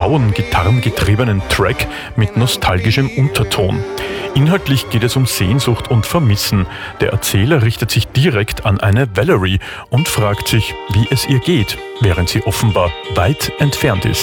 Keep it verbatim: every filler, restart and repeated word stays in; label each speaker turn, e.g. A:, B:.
A: rauen, gitarrengetriebenen Track mit nostalgischem Unterton. Inhaltlich geht es um Sehnsucht und Vermissen. Der Erzähler richtet sich direkt an eine Valerie und fragt sich, wie es ihr geht, während sie offenbar weit entfernt ist.